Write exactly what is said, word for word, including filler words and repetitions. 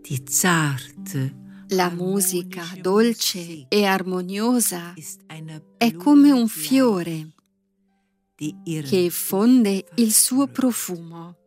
Die zarte, La musica dolce e armoniosa ist eine è come un Blume fiore die ihren che fonde il suo profumo